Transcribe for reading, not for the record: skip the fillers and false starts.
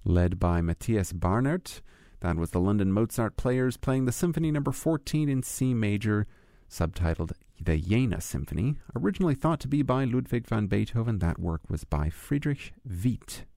led by Matthias Barnert. That was the London Mozart Players playing the Symphony No. 14 in C major, subtitled the Jena Symphony. Originally thought to be by Ludwig van Beethoven, that work was by Friedrich Witt.